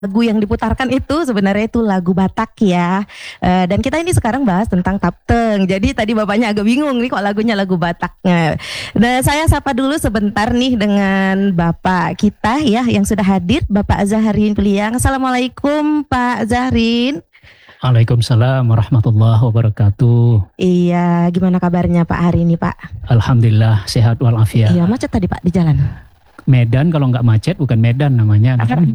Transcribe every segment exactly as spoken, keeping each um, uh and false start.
Lagu yang diputarkan itu sebenarnya itu lagu Batak ya. Eh, dan kita ini sekarang bahas tentang Tapteng. Jadi tadi bapaknya agak bingung nih kok lagunya lagu Bataknya. Nah, saya sapa dulu sebentar nih dengan bapak kita ya yang sudah hadir, Bapak Zahrin Piliang. Assalamualaikum Pak Zahrin. Waalaikumsalam warahmatullahi wabarakatuh. Iya, gimana kabarnya Pak hari ini Pak? Alhamdulillah sehat walafiat. Iya, macet tadi Pak di jalan. Medan kalau nggak macet bukan Medan namanya.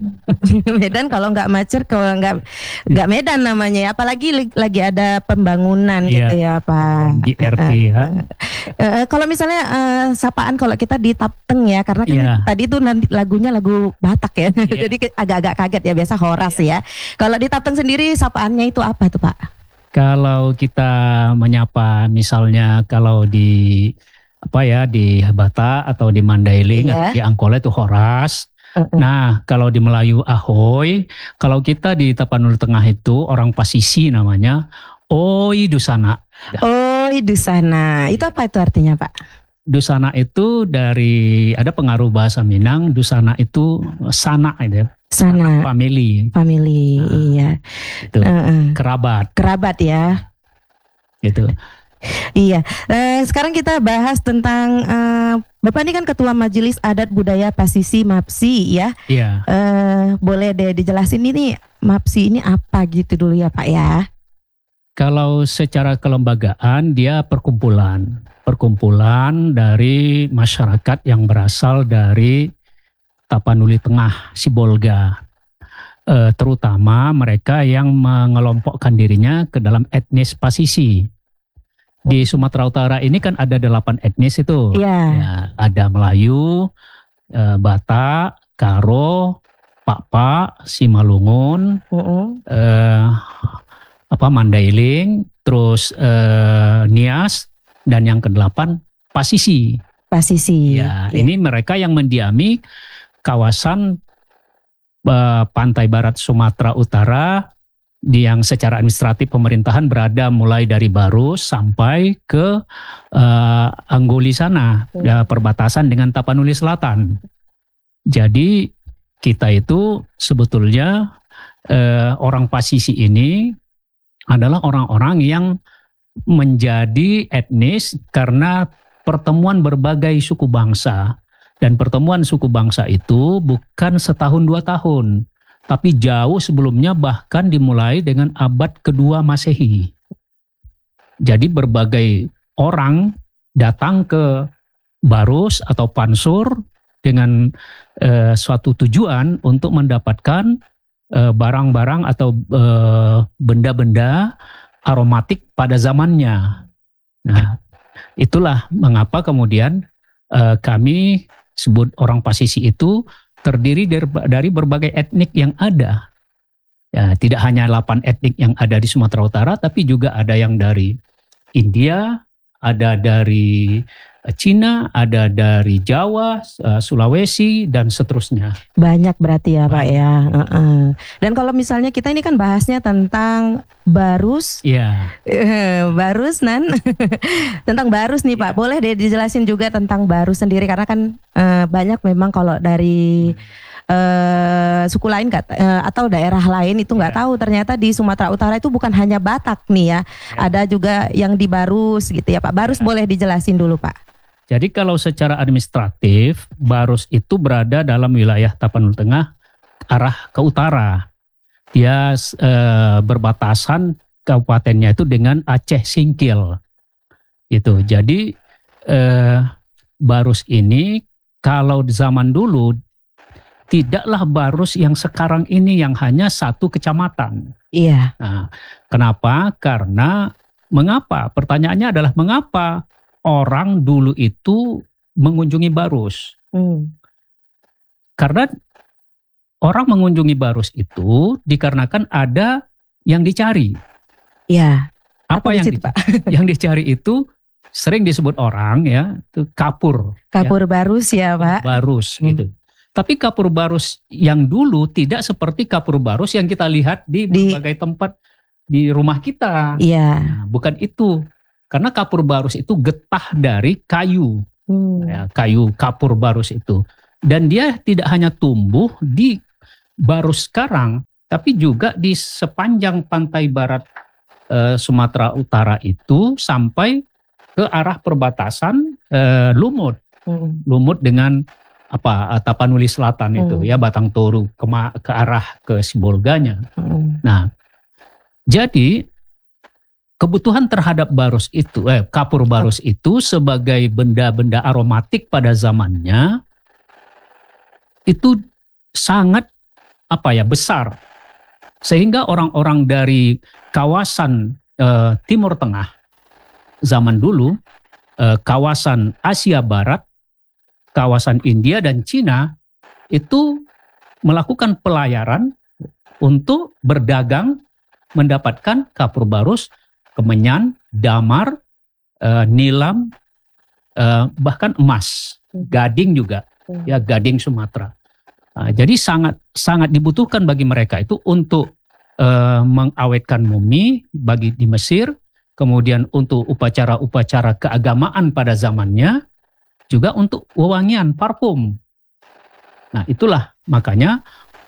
Medan kalau nggak macet, kalau nggak nggak Medan namanya. Apalagi li- lagi ada pembangunan Iya. gitu ya Pak. Di R T ya. Eh, kalau misalnya eh, sapaan kalau kita di Tapteng ya, karena kan Iya. tadi tuh nanti lagunya lagu Batak ya, Iya. jadi ke- agak-agak kaget ya, biasa Horas ya. Kalau di Tapteng sendiri sapaannya itu apa tuh Pak? Kalau kita menyapa misalnya kalau di apa ya di Batak atau di Mandailing Iya. atau di Angkola itu Horas. Mm-mm. Nah kalau di Melayu Ahoy, kalau kita di Tapanuli Tengah itu orang Pasisi namanya Oi Dusana. Oh, di sana. Itu apa itu artinya Pak? Dusana itu dari ada pengaruh bahasa Minang. Dusana itu sana itu ya, Sana, family family, Nah. iya. itu Heeh. kerabat Kerabat ya. gitu. Iya, eh, sekarang kita bahas tentang eh, Bapak ini kan Ketua Majelis Adat Budaya Pasisi MAPSI ya. Iya. Eh, boleh deh dijelasin ini MAPSI ini apa gitu dulu ya Pak ya. Kalau secara kelembagaan dia perkumpulan, perkumpulan dari masyarakat yang berasal dari Tapanuli Tengah, Sibolga. Eh, terutama mereka yang mengelompokkan dirinya ke dalam etnis Pasisi. Di Sumatera Utara ini kan ada delapan etnis itu. Iya. Ya, ada Melayu, eh, Batak, Karo, Pakpak, Simalungun, Mm-mm. eh, apa Mandailing, terus eh, Nias, dan yang kedelapan Pasisi. Pasisi. Ya, Iya. ini mereka yang mendiami kawasan eh, pantai barat Sumatera Utara di yang secara administratif pemerintahan berada mulai dari Barus sampai ke eh, Anggoli sana, Hmm. ya, perbatasan dengan Tapanuli Selatan. Jadi kita itu sebetulnya eh, orang Pasisi ini adalah orang-orang yang menjadi etnis karena pertemuan berbagai suku bangsa. Dan pertemuan suku bangsa itu bukan setahun dua tahun, tapi jauh sebelumnya, bahkan dimulai dengan abad kedua Masehi. Jadi berbagai orang datang ke Barus atau Pansur dengan eh, suatu tujuan untuk mendapatkan eh, barang-barang atau eh, benda-benda aromatik pada zamannya. Nah, itulah mengapa kemudian eh, kami sebut orang Pasisi itu terdiri dari, dari berbagai etnik yang ada. Ya, tidak hanya delapan etnik yang ada di Sumatera Utara, tapi juga ada yang dari India, ada dari Cina, ada dari Jawa, eh, Sulawesi, dan seterusnya. Banyak berarti ya Pak Banyak. ya. Heeh. Dan kalau misalnya kita ini kan bahasnya tentang Barus. Ya, Eh, Barus Nan tentang Barus nih Pak, boleh deh dijelasin juga tentang Barus sendiri karena kan eh, banyak memang kalau dari eh, suku lain nggak- eh, atau daerah lain itu nggak Ya. tahu ternyata di Sumatera Utara itu bukan hanya Batak nih ya, ada juga yang di Barus gitu ya Pak. Barus Ya. boleh dijelasin dulu Pak. jadi kalau secara administratif, Barus itu berada dalam wilayah Tapanuli Tengah arah ke utara. Dia eh, berbatasan kabupatennya itu dengan Aceh Singkil. Gitu. Jadi eh, Barus ini kalau di zaman dulu tidaklah Barus yang sekarang ini yang hanya satu kecamatan. Iya. Nah, kenapa? Karena mengapa? Pertanyaannya adalah mengapa orang dulu itu mengunjungi Barus? Hmm. Karena orang mengunjungi Barus itu dikarenakan ada yang dicari. Iya. Apa di yang, situ, di- Pak? yang dicari itu sering disebut orang ya, itu kapur, Kapur Barus ya Pak. barus Hmm. gitu. Tapi kapur barus yang dulu tidak seperti kapur barus yang kita lihat di Di- berbagai tempat di rumah kita. Iya. Nah, bukan itu. Karena kapur barus itu getah dari kayu, Hmm. ya, kayu kapur barus itu. Dan dia tidak hanya tumbuh di baru sekarang, tapi juga di sepanjang pantai barat eh, Sumatera Utara itu sampai ke arah perbatasan eh, Lumut, Hmm. Lumut dengan apa Tapanuli Selatan itu Hmm. ya, Batang Toru ke, ke arah ke Sibolganya. Hmm. Nah, jadi kebutuhan terhadap barus itu, eh, kapur barus itu sebagai benda-benda aromatik pada zamannya itu sangat apa ya besar, sehingga orang-orang dari kawasan eh, Timur Tengah zaman dulu, eh, kawasan Asia Barat, kawasan India dan Cina itu melakukan pelayaran untuk berdagang, mendapatkan kapur barus, kemenyan, damar, eh, nilam, eh, bahkan emas, gading juga, ya gading Sumatera. Nah, jadi sangat sangat dibutuhkan bagi mereka itu untuk eh, mengawetkan mumi bagi di Mesir, kemudian untuk upacara-upacara keagamaan pada zamannya, juga untuk wewangian, parfum. Nah, itulah makanya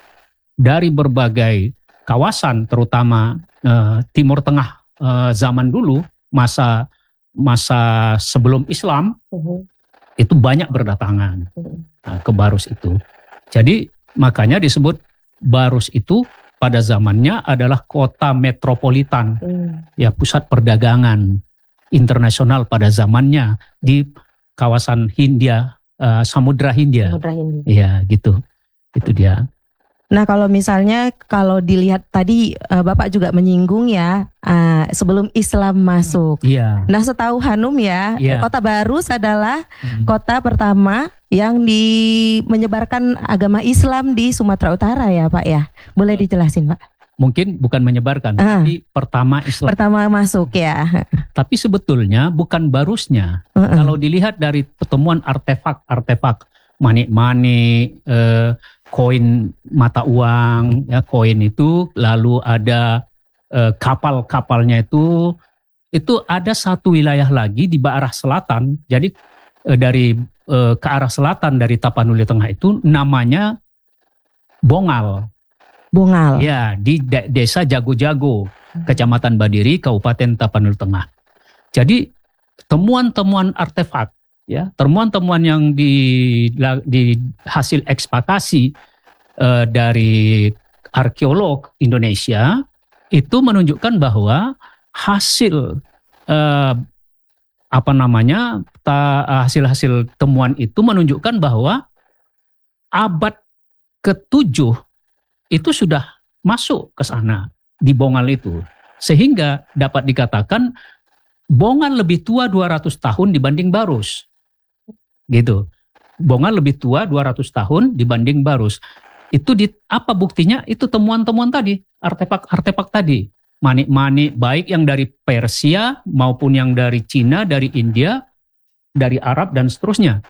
dari berbagai kawasan, terutama eh, Timur Tengah eh, zaman dulu, masa masa sebelum Islam, Hmm. itu banyak berdatangan nah, ke Barus itu. Jadi makanya disebut Barus itu pada zamannya adalah kota metropolitan, Hmm. ya pusat perdagangan internasional pada zamannya di kawasan Hindia, uh, Samudra Hindia. Samudra Hindia. Ya gitu, itu dia. Nah, kalau misalnya kalau dilihat tadi uh, Bapak juga menyinggung ya uh, sebelum Islam masuk. Iya. Nah, setahu Hanum ya, Iya. Kota Barus adalah Hmm. kota pertama yang di menyebarkan agama Islam di Sumatera Utara ya, Pak ya. Boleh dijelasin, Pak? Mungkin bukan menyebarkan, Ah. tapi pertama Islam. Pertama masuk ya. Tapi sebetulnya bukan Barusnya. Uh-uh. Kalau dilihat dari pertemuan artefak-artefak manik-manik, eh, koin mata uang, ya koin itu, lalu ada eh, kapal-kapalnya itu, itu ada satu wilayah lagi di arah selatan. Jadi eh, dari eh, ke arah selatan dari Tapanuli Tengah itu namanya Bongal. Bongal. Ya, di de- desa Jago-Jago, Kecamatan Badiri, Kabupaten Tapanuli Tengah. Jadi temuan-temuan artefak, ya, temuan-temuan yang di, di hasil ekspakasi eh, dari arkeolog Indonesia itu menunjukkan bahwa hasil eh, apa namanya ta, hasil-hasil temuan itu menunjukkan bahwa abad ketujuh itu sudah masuk ke sana di Bongal itu, sehingga dapat dikatakan Bongal lebih tua dua ratus tahun dibanding Barus. Gitu. Bongal lebih tua dua ratus tahun dibanding Barus. Itu di, apa buktinya? Itu temuan-temuan tadi, artefak-artefak tadi. Manik-manik baik yang dari Persia maupun yang dari Cina, dari India, dari Arab dan seterusnya.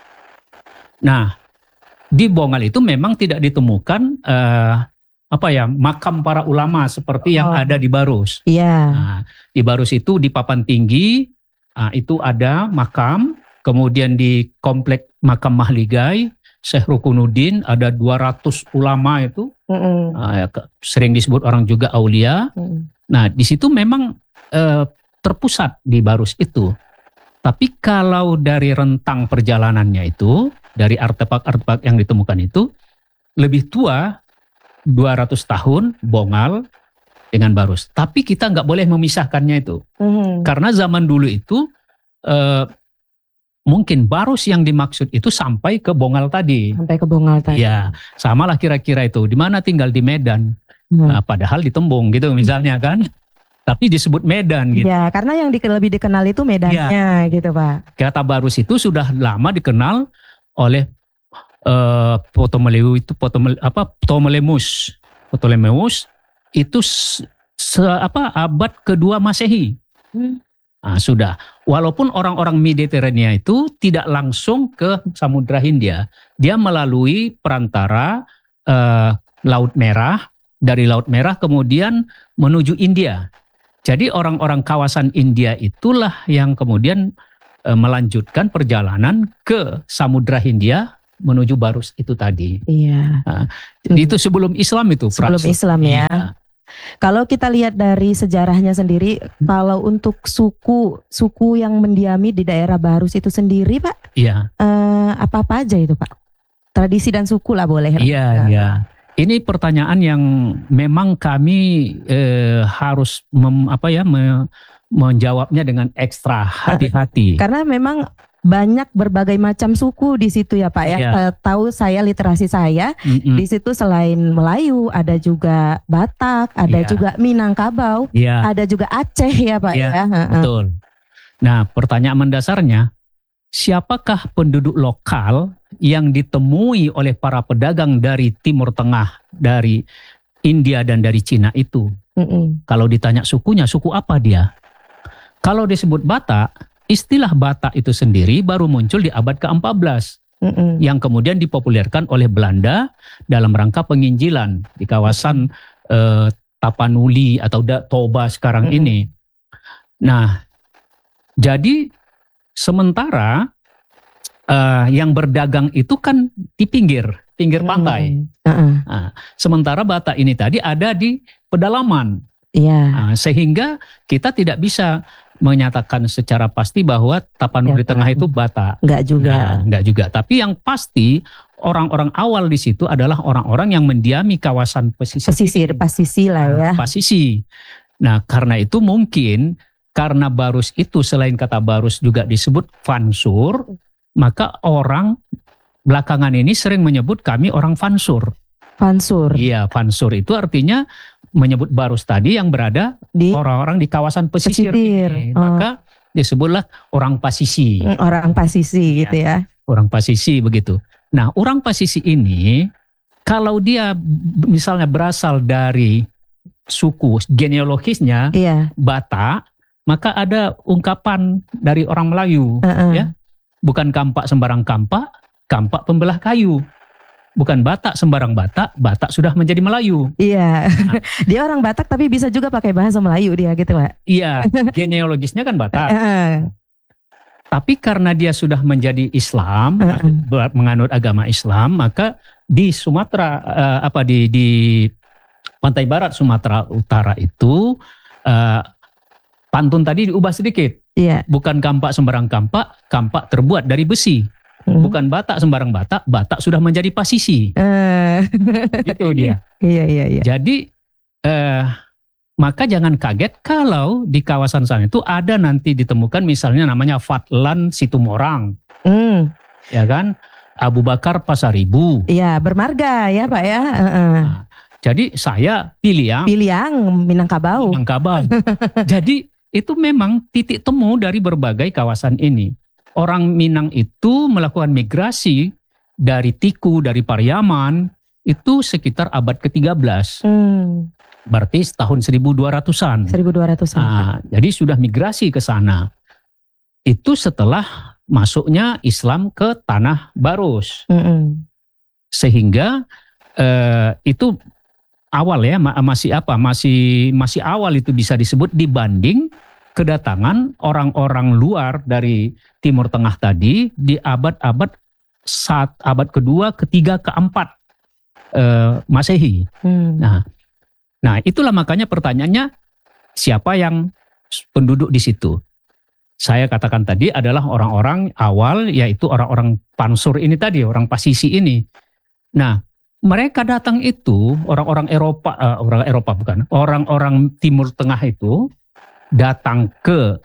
Nah, di Bongal itu memang tidak ditemukan eh, apa ya, makam para ulama seperti yang Oh. ada di Barus. Iya. Nah, di Barus itu di papan tinggi nah, itu ada makam, kemudian di komplek makam Mahligai Syekh Rukunuddin ada dua ratus ulama itu, Mm-mm. nah, sering disebut orang juga aulia. Mm-mm. Nah, di situ memang eh, terpusat di Barus itu. Tapi kalau dari rentang perjalanannya itu, dari artefak-artefak yang ditemukan itu lebih tua dua ratus tahun Bongal dengan Barus. Tapi kita nggak boleh memisahkannya itu. Mm-mm. Karena zaman dulu itu eh, mungkin Barus yang dimaksud itu sampai ke Bongal tadi. Sampai ke Bongal tadi. Ya, samalah kira-kira itu. Di mana tinggal di Medan. Hmm. Nah, padahal di Tembung gitu misalnya kan. Tapi disebut Medan gitu. Ya, karena yang di, lebih dikenal itu medannya gitu, Pak. Kata Barus itu sudah lama dikenal oleh uh, Ptolemeus itu Ptoleme, apa Ptolemeus. Ptolemeus itu se, se, apa abad kedua Masehi. Hmm. Nah, sudah. Walaupun orang-orang Mediterania itu tidak langsung ke Samudra Hindia, dia melalui perantara uh, Laut Merah, dari Laut Merah kemudian menuju India. Jadi orang-orang kawasan India itulah yang kemudian uh, melanjutkan perjalanan ke Samudra Hindia menuju Barus itu tadi. Iya. Nah, itu sebelum Islam itu. Sebelum Praks. Islam ya. Iya. Kalau kita lihat dari sejarahnya sendiri, kalau untuk suku suku yang mendiami di daerah Barus itu sendiri, Pak, Iya. eh, apa-apa aja itu, Pak? Tradisi dan suku lah boleh. Iya, Nah, iya. Ini pertanyaan yang memang kami eh, harus mem, apa ya me- menjawabnya dengan ekstra hati-hati. Karena memang banyak berbagai macam suku di situ ya, Pak ya. Iya. Eh, tahu saya, literasi saya Mm-mm. di situ selain Melayu ada juga Batak, ada Iya. juga Minangkabau, Iya, ada juga Aceh ya, Pak Iya, ya. Heeh. betul. Nah, pertanyaan mendasarnya, siapakah penduduk lokal yang ditemui oleh para pedagang dari Timur Tengah, dari India dan dari Cina itu? Mm-mm. Kalau ditanya sukunya, suku apa dia? Kalau disebut Batak, istilah Batak itu sendiri baru muncul di abad keempat belas, Mm-mm. yang kemudian dipopulerkan oleh Belanda dalam rangka penginjilan di kawasan eh, Tapanuli atau Da- Toba sekarang Mm-mm. ini. Nah, jadi sementara eh, yang berdagang itu kan di pinggir, pinggir pantai. Mm-mm. Heeh. Nah, sementara Batak ini tadi ada di pedalaman. Iya. Nah, sehingga kita tidak bisa menyatakan secara pasti bahwa Tapanuli Ya, Tengah Pak. itu Batak. Enggak juga. Nah, enggak juga. Tapi yang pasti orang-orang awal di situ adalah orang-orang yang mendiami kawasan pesisir. Pesisir, pasisi lah ya. Pasisi. Nah, karena itu mungkin karena Barus itu selain kata Barus juga disebut Fansur, maka orang belakangan ini sering menyebut kami orang Fansur. Fansur Iya, Fansur itu artinya menyebut Barus tadi yang berada di orang-orang di kawasan pesisir. Pesisir. ini. Oh. Maka disebutlah orang Pasisi. Mm, orang pasisi gitu ya. Orang Pasisi begitu. Nah, orang Pasisi ini kalau dia b- misalnya berasal dari suku genealogisnya Iya. Batak, maka ada ungkapan dari orang Melayu, Heeh. ya. Bukan kampak sembarang kampak, kampak pembelah kayu. Bukan Batak sembarang Batak, Batak sudah menjadi Melayu. Iya. Dia orang Batak tapi bisa juga pakai bahasa Melayu dia gitu, Pak. Iya, genealogisnya kan Batak. Heeh. Tapi karena dia sudah menjadi Islam, Heeh. ber- menganut agama Islam, maka di Sumatera eh, apa di di pantai barat Sumatera Utara itu eh, pantun tadi diubah sedikit. Iya. Bukan kampak sembarang kampak, kampak terbuat dari besi. Hmm. Bukan Batak sembarang Batak, Batak sudah menjadi Pasisi. Eh. Gitu dia. Iya, iya, iya. Jadi eh, maka jangan kaget kalau di kawasan sana itu ada nanti ditemukan misalnya namanya Fatlan Situmorang, Hmm. ya kan? Abu Bakar Pasaribu. Iya, bermarga ya, Pak ya. Heeh. Nah, jadi saya Piliang, Piliang Minangkabau. Minangkabau. Jadi itu memang titik temu dari berbagai kawasan ini. Orang Minang itu melakukan migrasi dari Tiku, dari Pariaman, itu sekitar abad ke tiga belas. Hmm. Berarti tahun seribu dua ratusan. seribu dua ratusan. Nah, jadi sudah migrasi ke sana. Itu setelah masuknya Islam ke Tanah Barus. Mm-mm. Sehingga eh, itu awal ya, ma- masih apa? Masih masih awal itu bisa disebut dibanding kedatangan orang-orang luar dari Timur Tengah tadi di abad-abad saat abad kedua, ketiga, keempat eh, Masehi. Hmm. Nah, nah itulah makanya pertanyaannya siapa yang penduduk di situ? Saya katakan tadi adalah orang-orang awal, yaitu orang-orang Pansur ini tadi, orang Pasisi ini. Nah, mereka datang itu orang-orang Eropa, eh, orang Eropa bukan, orang-orang Timur Tengah itu datang ke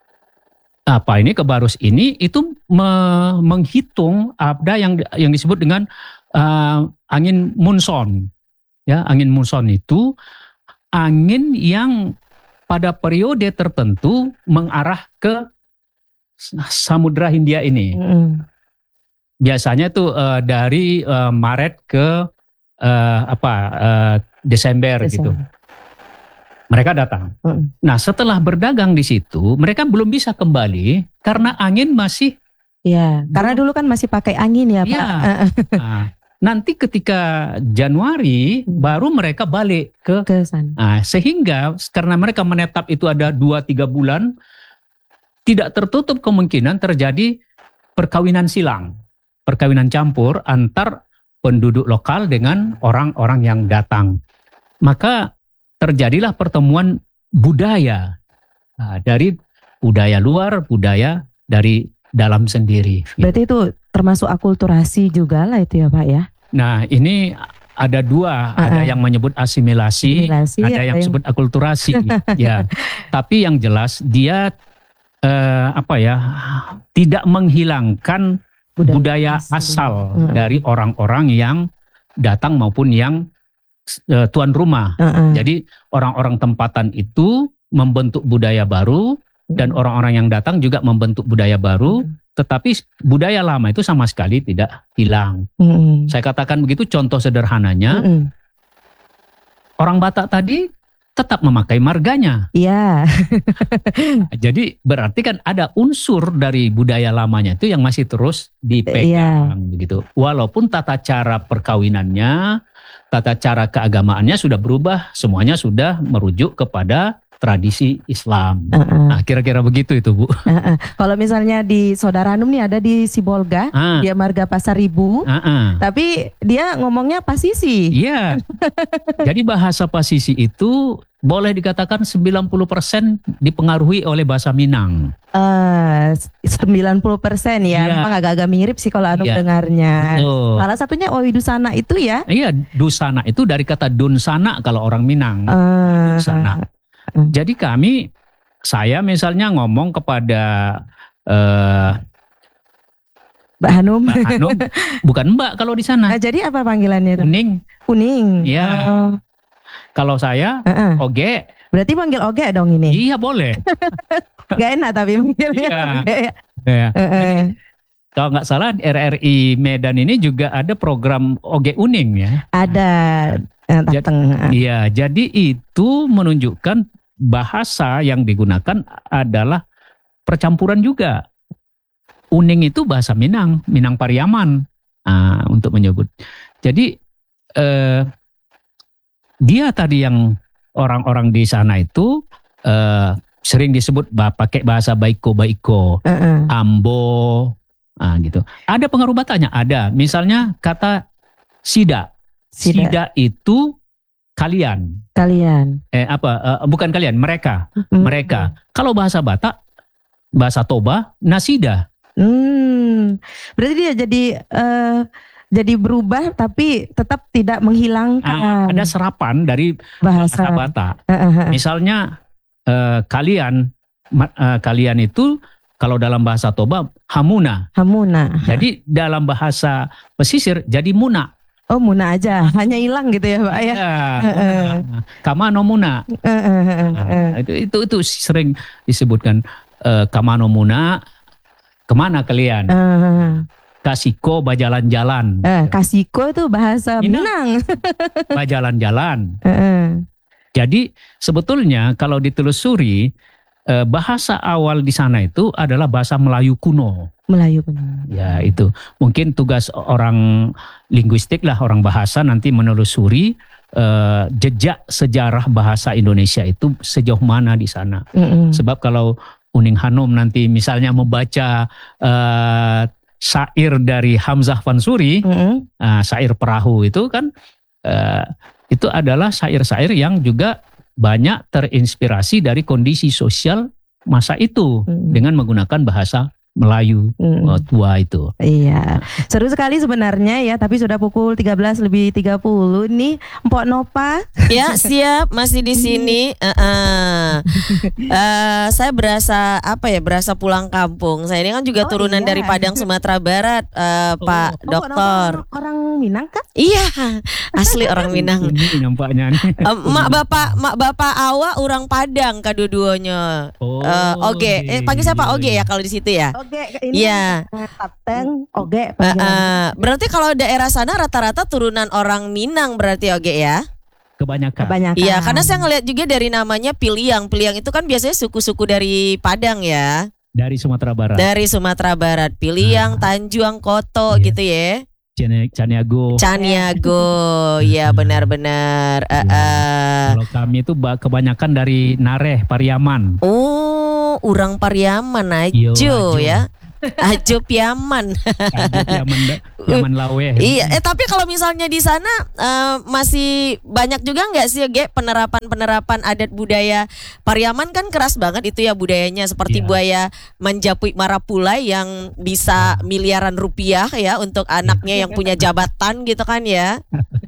apa ini ke Barus ini itu me- menghitung ada yang yang disebut dengan eh, angin munson. Ya, angin munson itu angin yang pada periode tertentu mengarah ke Samudra Hindia ini. Mm-mm. Biasanya itu eh, dari eh, Maret ke eh, apa eh, Desember, gitu. Mereka datang. Mm. Nah, setelah berdagang di situ, mereka belum bisa kembali karena angin masih. Ya, karena dulu kan masih pakai angin ya, Pak. Ya. Nah, nanti ketika Januari Hmm. baru mereka balik ke. Ke sana. Nah, sehingga karena mereka menetap itu ada dua tiga bulan, tidak tertutup kemungkinan terjadi perkawinan silang. perkawinan campur antar penduduk lokal dengan orang-orang yang datang. Maka terjadilah pertemuan budaya. Nah, dari budaya luar, budaya dari dalam sendiri. Berarti itu termasuk akulturasi juga lah itu ya Pak ya? Nah ini ada dua, Uh-uh. ada yang menyebut asimilasi, Asimilasi, ada yang yang- sebut akulturasi. Ya, tapi yang jelas dia eh, apa ya, tidak menghilangkan budaya, asli. asal Uh-uh. dari orang-orang yang datang maupun yang eh, tuan rumah. Uh-uh. Jadi orang-orang tempatan itu membentuk budaya baru dan orang-orang yang datang juga membentuk budaya baru, tetapi budaya lama itu sama sekali tidak hilang. Mm-mm. Saya katakan begitu, contoh sederhananya, Mm-mm. orang Batak tadi tetap memakai marganya. Iya. Jadi berarti kan ada unsur dari budaya lamanya itu yang masih terus dipegang begitu. Walaupun tata cara perkawinannya, tata cara keagamaannya sudah berubah, semuanya sudah merujuk kepada tradisi Islam. Uh-uh. Nah, kira-kira begitu itu, Bu. Uh-uh. Kalau misalnya di Saudara Anum nih ada di Sibolga, Ah, dia marga Pasar Ibu, ah, ah. tapi dia ngomongnya pasisi. Iya. Jadi bahasa Pasisi itu boleh dikatakan sembilan puluh persen dipengaruhi oleh bahasa Minang. Eh, sembilan puluh persen ya, Iya. memang agak-agak mirip sih kalau Anum Iya. dengarnya. Betul. Salah satunya Owidusana itu ya. Iya, dusana itu dari kata dunsana kalau orang Minang. Eh, Sana. Jadi kami, saya misalnya ngomong kepada eh, Mbak Hanum. Mbak Hanum, bukan Mbak kalau di sana, Nah, jadi apa panggilannya itu? kuning. Kuning. Iya. Oh, Kalau saya, uh-uh. oge, Berarti panggil Oge dong ini. iya boleh. Gak enak tapi manggilnya. Iya. Oge ya. Ya. Uh-uh. Kalau nggak salah R R I Medan ini juga ada program oge uning ya. Ada eh, datang. Iya, jadi itu menunjukkan bahasa yang digunakan adalah percampuran juga. Uning itu bahasa Minang, Minang Pariaman, nah, untuk menyebut. Jadi eh, dia tadi yang orang-orang di sana itu eh, sering disebut bah, pakai bahasa baiko-baiko, Uh-uh. ambo, nah, gitu. Ada pengaruh Bataknya, ada. Misalnya kata sida, Sida. sida itu kalian. Kalian. Eh apa? eh, bukan kalian, mereka, Hmm. mereka. Kalau bahasa Batak, bahasa Toba, nasida. Hmm. Berarti dia jadi eh, jadi berubah tapi tetap tidak menghilangkan Ah, ada serapan dari bahasa. bahasa Batak. Uh-uh. Misalnya eh, kalian, ma- eh, kalian itu kalau dalam bahasa Toba hamuna. Hamuna. Jadi dalam bahasa pesisir jadi muna. Oh, Muna aja, hanya hilang gitu ya, Pak ya. Ya. Heeh. Kamano muna. Heeh, heeh, heeh. Nah, itu, itu itu sering disebutkan eh, kamano muna. Kemana kalian? Eh, Kasiko bajalan-jalan. eh, Kasiko itu bahasa Minang. Minang. Bajalan-jalan. Heeh. Jadi sebetulnya kalau ditelusuri eh, bahasa awal di sana itu adalah bahasa Melayu kuno. Melayu benar. Ya itu mungkin tugas orang linguistik lah, orang bahasa nanti menelusuri eh, jejak sejarah bahasa Indonesia itu sejauh mana di sana. Mm-mm. Sebab kalau Uning Hanum nanti misalnya membaca eh, syair dari Hamzah Fansuri, Mm-mm. eh, syair perahu itu kan eh, itu adalah syair-syair yang juga banyak terinspirasi dari kondisi sosial masa itu Mm. dengan menggunakan bahasa Melayu Mm. eh, tua itu. Iya, seru sekali sebenarnya ya, tapi sudah pukul tiga belas lebih tiga puluh nih. Mpok Nopa. Ya siap, masih di sini. Uh-uh. Uh, saya berasa apa ya? Berasa pulang kampung. Saya ini kan juga Oh, turunan iya. dari Padang Sumatera Barat, uh, Pak Oh, Mpok Dokter. Nopa orang Minang kan? Iya, asli orang Minang. Ini nampaknya nih. Uh, mak bapak, mak bapak awak orang Padang kadua-duanya. Oh, Uh, Oge, eh panggil siapa Oge ya kalau di situ ya? Oke, ini Iya. eh, Kapten Oge. Uh, panggilan. uh, berarti kalau daerah sana rata-rata turunan orang Minang berarti Oge ya? Kebanyakan. Kebanyakan. Iya, karena saya ngeliat juga dari namanya Piliang. Piliang itu kan biasanya suku-suku dari Padang ya. Dari Sumatera Barat. Dari Sumatera Barat, Piliang, Tanjuang, Koto Iya. gitu ya. Cani- Caniago. Caniago, ya benar-benar. Eh, eh. Kalau kami itu ba- kebanyakan dari Nareh, Pariaman. Oh, urang Pariaman Iya, aja aja. ya. Ajo Piaman. Ajo Piaman, Piaman Lawe. Iya, eh tapi kalau misalnya di sana eh, masih banyak juga nggak sih, Ge, penerapan-penerapan adat budaya Pariaman kan keras banget itu ya budayanya, seperti Iya. buaya menjapui marapulai yang bisa miliaran rupiah ya untuk anaknya yang punya jabatan gitu kan ya.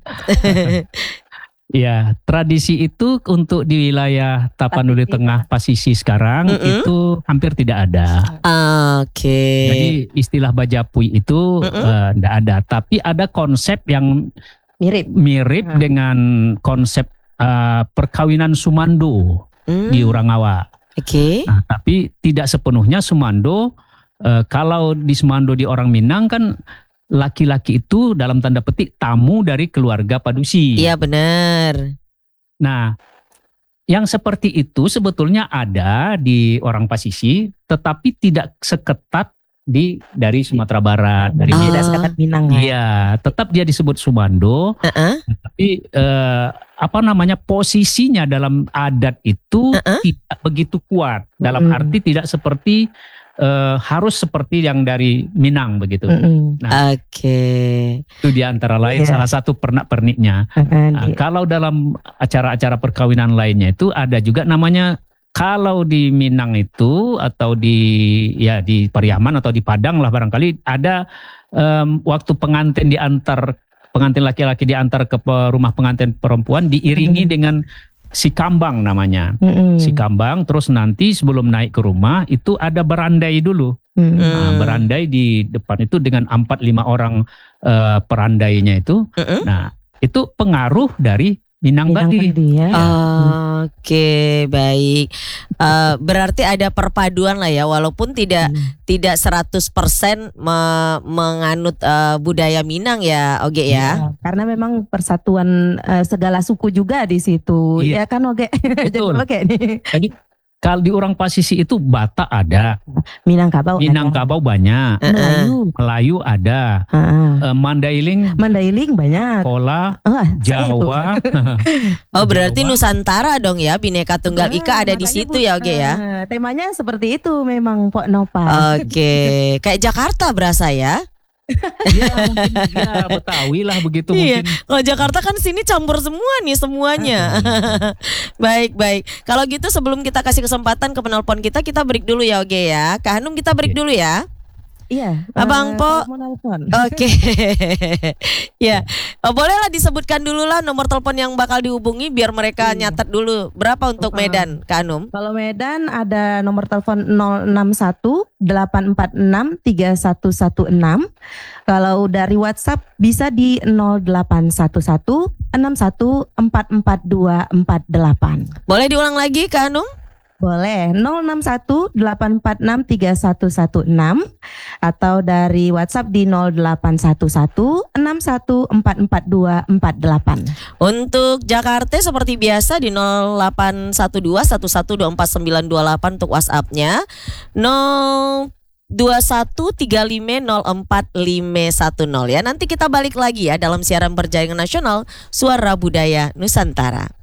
Ya, tradisi itu untuk di wilayah Tapanuli Pasisi. Tengah Pasisi sekarang Mm-mm. itu hampir tidak ada. Oke. Jadi istilah bajapui itu Mm-mm. tidak ada, tapi ada konsep yang Mirip. mirip Hmm. dengan konsep eh, perkawinan Sumando Hmm, di Urangawa. Oke. Nah, tapi tidak sepenuhnya Sumando. eh, kalau di Sumando di orang Minang kan laki-laki itu dalam tanda petik tamu dari keluarga padusi. Iya benar. Nah, yang seperti itu sebetulnya ada di orang Pasisi, tetapi tidak seketat di dari Sumatera Barat, dari Ah. Tidak seketat Minang ya. Iya, tetap dia disebut Sumando, Heeh. tapi eh, apa namanya posisinya dalam adat itu Uh-uh. tidak begitu kuat. Dalam Mm. arti tidak seperti eh, harus seperti yang dari Minang begitu. Mm-mm. Oke. Itu di antara lain Iya. salah satu pernak-perniknya. Heeh, Nah, di- kalau dalam acara-acara perkawinan lainnya itu ada juga namanya, kalau di Minang itu atau di ya di Pariaman atau di Padang lah barangkali ada em, waktu pengantin diantar pengantin laki-laki diantar ke pe- rumah pengantin perempuan diiringi Hmm. dengan si kambang namanya. Mm-mm. Si kambang, terus nanti sebelum naik ke rumah itu ada berandai dulu. Mm. Nah, Hmm. berandai di depan itu dengan empat lima orang eh, perandainya itu. Mm-mm. Nah, itu pengaruh dari Minang, Minang Bali. tadi ya. Oke, baik. Eh, berarti ada perpaduan lah ya, walaupun tidak Hmm. tidak seratus persen me- menganut eh, budaya Minang ya, Oge ya. Ya, karena memang persatuan eh, segala suku juga di situ. Iya. Ya kan Oke. Jadi Betul. oke nih. Jadi kalau di orang Pasisi itu Batak ada, Minangkabau. Minangkabau banyak, Heeh. Melayu. Melayu ada, Heeh. eh, Mandailing, Mandailing banyak. Kola, Wah, saya itu. Jawa. Oh, berarti Jawa. Nusantara dong ya, Bhinneka Tunggal Ika ada di Makanya, situ Bu, ya, Oge ya. eh, temanya seperti itu memang Pok Nopal. Oke, kayak Jakarta berasa ya. Ya mungkin ya Betawi lah begitu Iya. mungkin. Kalau Jakarta kan sini campur semua nih semuanya. Baik, baik. Kalau gitu sebelum kita kasih kesempatan ke penelpon kita, kita break dulu ya, Oge ya. Kak Hanum, kita break Iya. dulu ya. Iya. Abang eh, Po. kalau mau nelpon. Oke. Ya. Oh, bolehlah disebutkan dulu lah nomor telepon yang bakal dihubungi biar mereka Iya. nyatet dulu. Berapa untuk Uh-uh. Medan, Kak Hanum? Kalau Medan ada nomor telepon nol enam satu delapan empat enam tiga satu satu enam. Kalau dari WhatsApp bisa di nol delapan satu satu enam satu empat empat dua empat delapan. Boleh diulang lagi, Kak Hanum? Boleh nol enam satu delapan empat enam tiga satu satu enam atau dari WhatsApp di nol delapan satu satu enam satu empat empat dua empat delapan. Untuk Jakarta seperti biasa di nol delapan satu dua satu satu dua empat sembilan dua delapan untuk WhatsApp-nya. nol dua satu tiga lima nol empat lima satu nol ya. Nanti kita balik lagi ya dalam siaran berjaringan nasional Suara Budaya Nusantara.